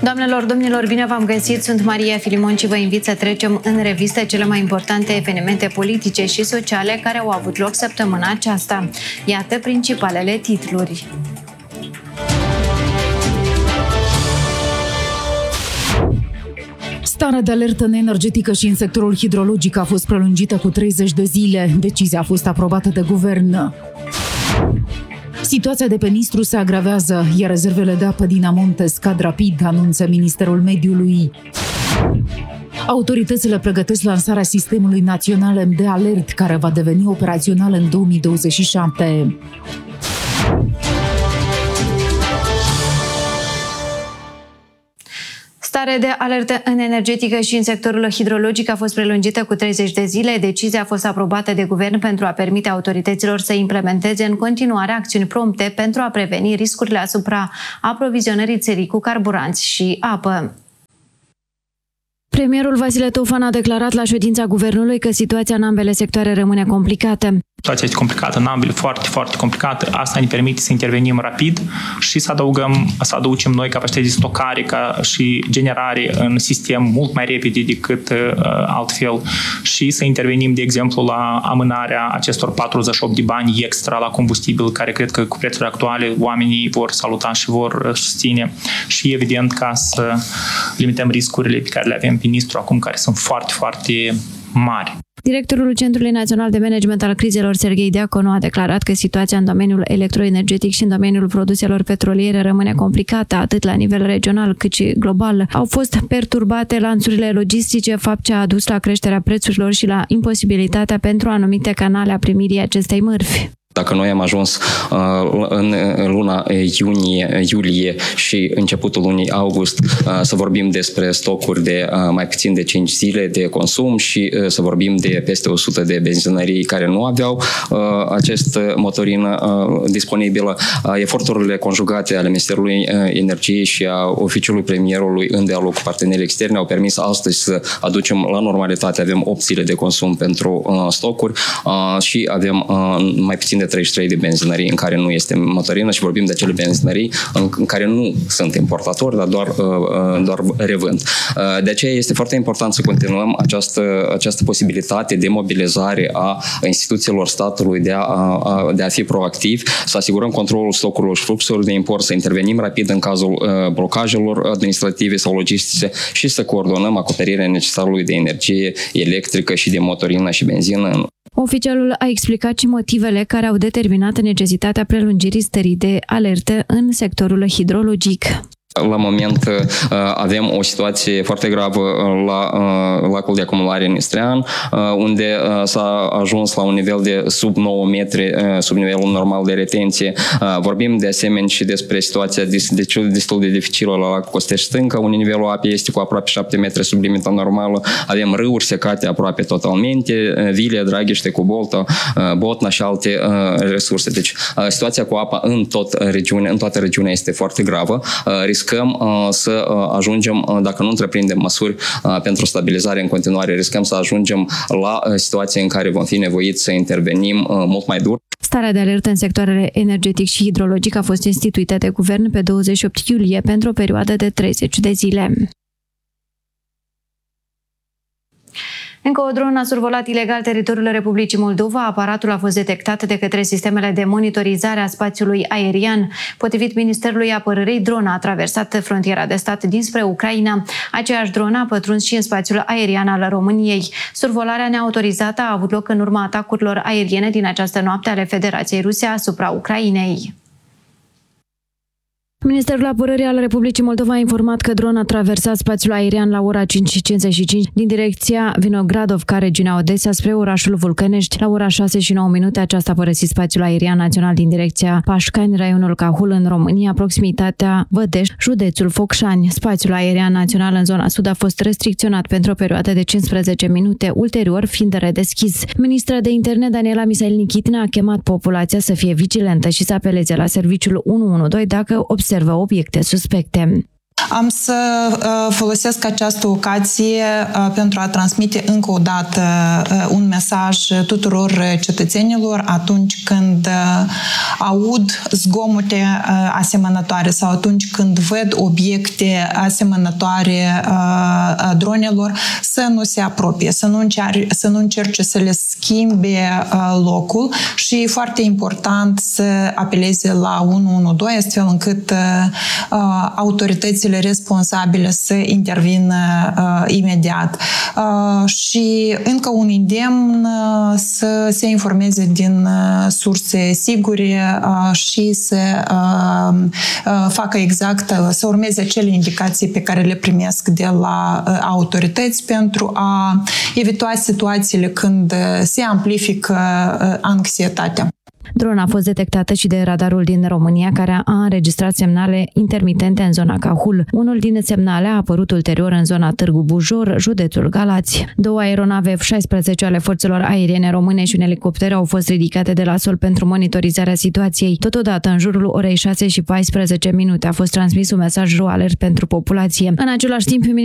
Doamnelor, domnilor, bine v-am găsit! Sunt Maria Filimon și vă invit să trecem în revistă cele mai importante evenimente politice și sociale care au avut loc săptămâna aceasta. Iată principalele titluri. Starea de alertă energetică și în sectorul hidrologic a fost prelungită cu 30 de zile. Decizia a fost aprobată de guvern. Situația de pe Nistru se agravează, iar rezervele de apă din Amonte scad rapid, anunță Ministerul Mediului. Autoritățile pregătesc lansarea Sistemului Național de Alert, care va deveni operațional în 2027. Starea de alertă în energetică și în sectorul hidrologic a fost prelungită cu 30 de zile. Decizia a fost aprobată de guvern pentru a permite autorităților să implementeze în continuare acțiuni prompte pentru a preveni riscurile asupra aprovizionării țării cu carburanți și apă. Premierul Vasile Tofan a declarat la ședința guvernului că situația în ambele sectoare rămâne complicată. Situația este complicată în ambele, foarte, foarte complicată. Asta ne permite să intervenim rapid și să aducem noi capacități de stocare ca și generare în sistem mult mai repede decât altfel și să intervenim, de exemplu, la amânarea acestor 48 de bani extra la combustibil, care cred că cu prețurile actuale oamenii vor saluta și vor susține și, evident, ca să limităm riscurile pe care le avem pe Nistru acum, care sunt foarte, foarte mari. Directorul Centrului Național de Management al Crizelor, Serghei Diaconu, a declarat că situația în domeniul electroenergetic și în domeniul produselor petroliere rămâne complicată, atât la nivel regional cât și global. Au fost perturbate lanțurile logistice, fapt ce a adus la creșterea prețurilor și la imposibilitatea pentru anumite canale a primirii acestei mărfi. Dacă noi am ajuns în luna iulie și începutul lunii august să vorbim despre stocuri de mai puțin de 5 zile de consum și să vorbim de peste 100 de benzinării care nu aveau această motorină disponibilă, eforturile conjugate ale Ministerului Energiei și a Oficiului Premierului în dialog cu partenerii externi au permis astăzi să aducem la normalitate. Avem 8 zile de consum pentru stocuri și avem mai puțin de 33 de benzinării în care nu este motorină și vorbim de acele benzinării în care nu sunt importatori, dar doar revând. De aceea este foarte important să continuăm această posibilitate de mobilizare a instituțiilor statului de a fi proactiv, să asigurăm controlul stocurilor și fluxurilor de import, să intervenim rapid în cazul blocajelor administrative sau logistice și să coordonăm acoperirea necesarului de energie electrică și de motorină și benzină. Oficialul a explicat și motivele care au determinat necesitatea prelungirii stării de alertă în sectorul hidrologic. La moment avem o situație foarte gravă la lacul de acumulare nistrean, unde s-a ajuns la un nivel de sub 9 metri, sub nivelul normal de retenție. Vorbim de asemenea și despre situația destul de dificilă la lacul Costești Stânca, unde nivelul apei este cu aproape 7 metri sub limita normală. Avem râuri secate aproape totalmente, Vilia, Draghește, Cubolta, Botna și alte resurse. Deci situația cu apa în toată regiunea este foarte gravă. Riscăm să ajungem, dacă nu întreprindem măsuri pentru stabilizare în continuare, riscăm să ajungem la situații în care vom fi nevoiți să intervenim mult mai dur. Starea de alertă în sectoarele energetic și hidrologic a fost instituită de guvern pe 28 iulie pentru o perioadă de 30 de zile. Încă o dronă a survolat ilegal teritoriul Republicii Moldova. Aparatul a fost detectat de către sistemele de monitorizare a spațiului aerian. Potrivit Ministerului Apărării, drona a traversat frontiera de stat dinspre Ucraina. Aceeași dronă a pătruns și în spațiul aerian al României. Survolarea neautorizată a avut loc în urma atacurilor aeriene din această noapte ale Federației Ruse asupra Ucrainei. Ministerul Apărării al Republicii Moldova a informat că drona a traversat spațiul aerian la ora 5:55 din direcția Vinogradovca, regiunea Odessa, spre orașul Vulcănești. La ora 6:09 aceasta a părăsit spațiul aerian național din direcția Pașcani, raionul Cahul, în România, proximitatea Vădești, județul Focșani. Spațiul aerian național în zona sud a fost restricționat pentru o perioadă de 15 minute, ulterior fiind redeschis. Ministra de Interne Daniela Misail Nichitina a chemat populația să fie vigilentă și să apeleze la serviciul 112 dacă observă obiecte suspecte. Am să folosesc această ocazie pentru a transmite încă o dată un mesaj tuturor cetățenilor atunci când aud zgomote asemănătoare sau atunci când văd obiecte asemănătoare dronelor, să nu se apropie, să nu încerce să le schimbe locul și e foarte important să apeleze la 112 astfel încât autoritățile responsabile să intervină imediat. Și încă un îndemn să se informeze din surse sigure și să facă exact, să urmeze acele indicații pe care le primesc de la autorități pentru a evita situațiile când se amplifică anxietatea. Drona a fost detectată și de radarul din România, care a înregistrat semnale intermitente în zona Cahul. Unul din semnale a apărut ulterior în zona Târgu Bujor, județul Galați. 2 aeronave F-16 ale forțelor aeriene române și un elicopter au fost ridicate de la sol pentru monitorizarea situației. Totodată, în jurul orei 6:14 a fost transmis un mesaj RU alert pentru populație. În același timp,